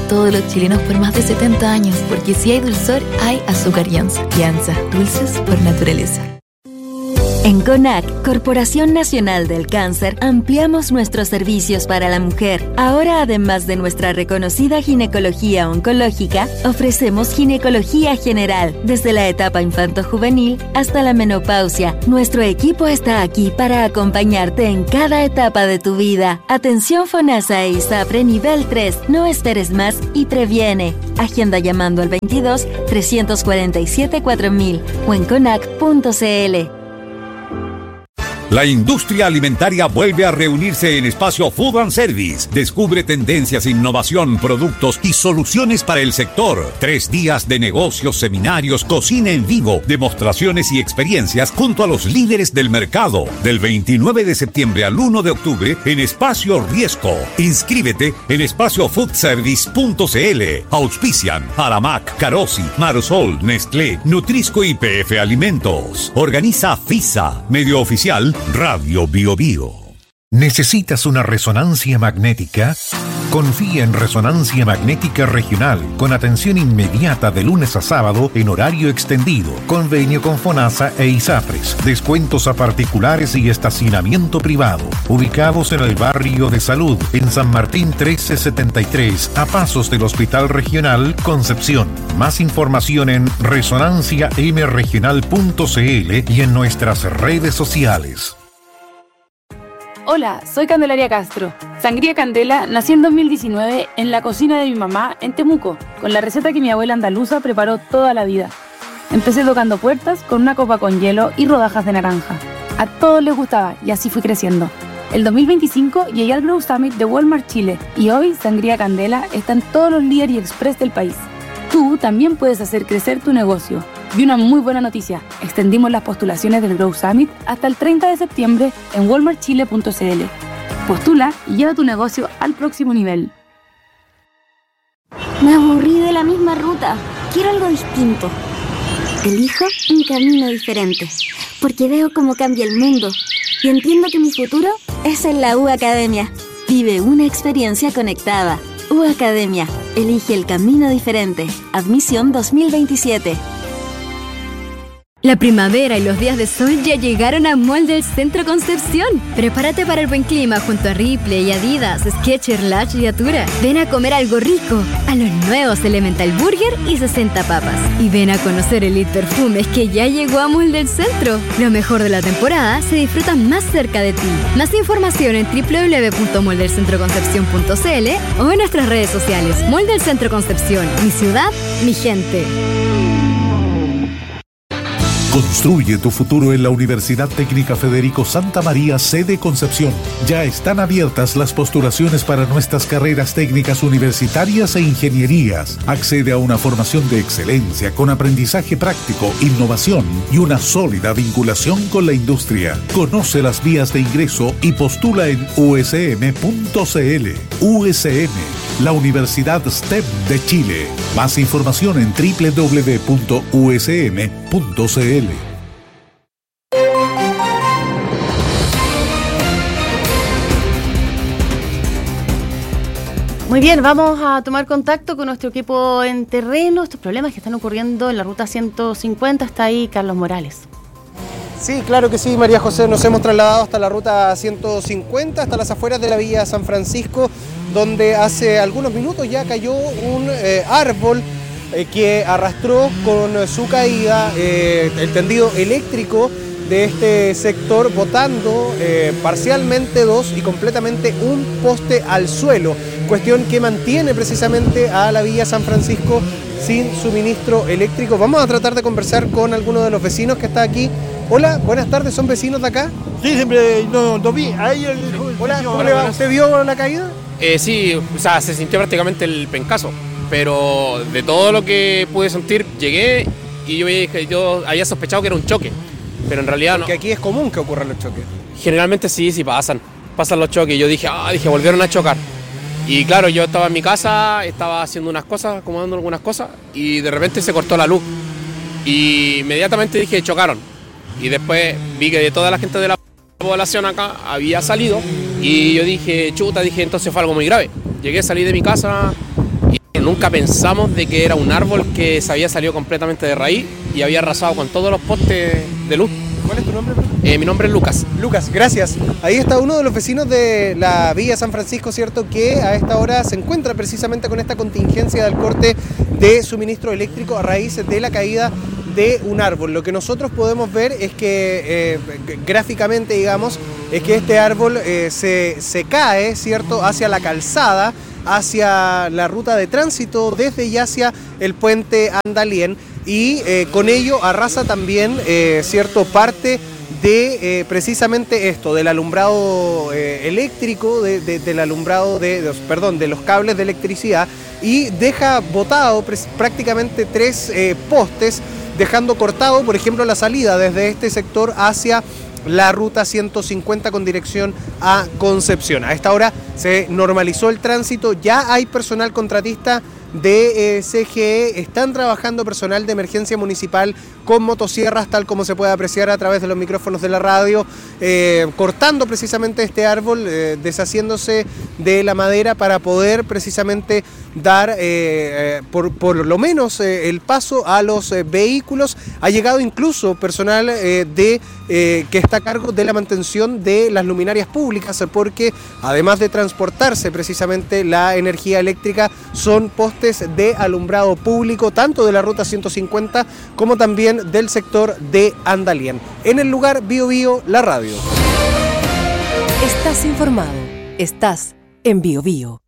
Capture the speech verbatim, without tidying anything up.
todos los chilenos por más de setenta años, porque si hay dulzor, hay azúcar Yanza. Yanza, dulces por naturaleza. En CONAC, Corporación Nacional del Cáncer, ampliamos nuestros servicios para la mujer. Ahora, además de nuestra reconocida ginecología oncológica, ofrecemos ginecología general, desde la etapa infanto-juvenil hasta la menopausia. Nuestro equipo está aquí para acompañarte en cada etapa de tu vida. Atención FONASA e ISAPRE nivel tres. No esperes más y previene. Agenda llamando al veintidós, trescientos cuarenta y siete, cuatro mil o en conac punto cl. La industria alimentaria vuelve a reunirse en Espacio Food and Service. Descubre tendencias, innovación, productos y soluciones para el sector. Tres días de negocios, seminarios, cocina en vivo, demostraciones y experiencias junto a los líderes del mercado. Del veintinueve de septiembre al uno de octubre en Espacio Riesco. Inscríbete en espacio food service punto cl. Auspician Aramac, Carosi, Marosol, Nestlé, Nutrisco y P F Alimentos. Organiza FISA, medio oficial Radio Bio Bio. ¿Necesitas una resonancia magnética? Confía en Resonancia Magnética Regional, con atención inmediata de lunes a sábado en horario extendido, convenio con FONASA e ISAPRES, descuentos a particulares y estacionamiento privado. Ubicados en el barrio de Salud, en San Martín trece setenta y tres, a pasos del Hospital Regional Concepción. Más información en resonancia m regional punto cl y en nuestras redes sociales. Hola, soy Candelaria Castro. Sangría Candela nació en dos mil diecinueve en la cocina de mi mamá en Temuco, con la receta que mi abuela andaluza preparó toda la vida. Empecé tocando puertas con una copa con hielo y rodajas de naranja. A todos les gustaba y así fui creciendo. El dos mil veinticinco llegué al Grow Summit de Walmart Chile y hoy Sangría Candela está en todos los líderes y express del país. Tú también puedes hacer crecer tu negocio. Y una muy buena noticia, extendimos las postulaciones del Grow Summit hasta el treinta de septiembre en walmart chile punto cl. Postula y lleva tu negocio al próximo nivel. Me aburrí de la misma ruta. Quiero algo distinto. Elijo un camino diferente, porque veo cómo cambia el mundo y entiendo que mi futuro es en la U Academia. Vive una experiencia conectada. U Academia. Elige el camino diferente. Admisión dos mil veintisiete. La primavera y los días de sol ya llegaron a Mall del Centro Concepción. Prepárate para el buen clima junto a Ripley, Adidas, Skechers, Lush y Atura. Ven a comer algo rico a los nuevos Elemental Burger y sesenta papas. Y ven a conocer Elite Perfumes que ya llegó a Mall del Centro. Lo mejor de la temporada se disfruta más cerca de ti. Más información en doble u doble u doble u punto mall del centro concepción punto cl o en nuestras redes sociales. Mall del Centro Concepción. Mi ciudad, mi gente. Construye tu futuro en la Universidad Técnica Federico Santa María, sede Concepción. Ya están abiertas las postulaciones para nuestras carreras técnicas universitarias e ingenierías. Accede a una formación de excelencia con aprendizaje práctico, innovación y una sólida vinculación con la industria. Conoce las vías de ingreso y postula en u s m punto cl. U S M, la Universidad S T E M de Chile. Más información en doble u doble u doble u punto u s m punto cl. Muy bien, vamos a tomar contacto con nuestro equipo en terreno, estos problemas que están ocurriendo en la ruta ciento cincuenta. Está ahí Carlos Morales. Sí, claro que sí, María José, nos hemos trasladado hasta la ruta ciento cincuenta, hasta las afueras de la Villa San Francisco, donde hace algunos minutos ya cayó un eh, árbol eh, que arrastró con su caída eh, el tendido eléctrico de este sector, botando eh, parcialmente dos y completamente un poste al suelo, cuestión que mantiene precisamente a la Villa San Francisco sin suministro eléctrico. Vamos a tratar de conversar con alguno de los vecinos que está aquí. Hola, buenas tardes, ¿son vecinos de acá? Sí, siempre no, no vi. Ahí el, Hola, ¿cómo le va? ¿Usted vio la caída? Eh, sí, o sea, se sintió prácticamente el pencazo, pero de todo lo que pude sentir, llegué y yo, yo había sospechado que era un choque, pero en realidad Porque no. aquí es común que ocurran los choques. Generalmente sí, sí pasan, pasan los choques. Yo dije, ah, dije, volvieron a chocar. Y claro, yo estaba en mi casa, estaba haciendo unas cosas, acomodando algunas cosas, y de repente se cortó la luz. Y inmediatamente dije, chocaron. Y después vi que de toda la gente de la población acá había salido, y yo dije, chuta, dije, entonces fue algo muy grave. Llegué, salí de mi casa, y Nunca pensamos de que era un árbol que se había salido completamente de raíz y había arrasado con todos los postes de luz. ¿Cuál es tu nombre? Eh, mi nombre es Lucas. Lucas, gracias. Ahí está uno de los vecinos de la Villa San Francisco, ¿cierto? Que a esta hora se encuentra precisamente con esta contingencia del corte de suministro eléctrico a raíz de la caída de un árbol. Lo que nosotros podemos ver es que eh, gráficamente, digamos, es que este árbol eh, se, se cae, ¿cierto?, hacia la calzada, hacia la ruta de tránsito desde y hacia el puente Andalien, y eh, con ello arrasa también, eh, cierto, parte de eh, precisamente esto, del alumbrado eh, eléctrico, de, de, del alumbrado de, de, perdón, de los cables de electricidad, y deja botado prácticamente tres eh, postes, dejando cortado, por ejemplo, la salida desde este sector hacia la ruta ciento cincuenta con dirección a Concepción. A esta hora se normalizó el tránsito, ya hay personal contratista de eh, C G E, están trabajando personal de emergencia municipal con motosierras, tal como se puede apreciar a través de los micrófonos de la radio, eh, cortando precisamente este árbol, eh, deshaciéndose de la madera para poder precisamente dar eh, eh, por, por lo menos eh, el paso a los eh, vehículos. Ha llegado incluso personal eh, de, eh, que está a cargo de la mantención de las luminarias públicas, porque además de transportarse precisamente la energía eléctrica, son postes de alumbrado público, tanto de la ruta ciento cincuenta como también del sector de Andalien. En el lugar, Bio Bio, la radio. Estás informado. Estás en Bio Bio.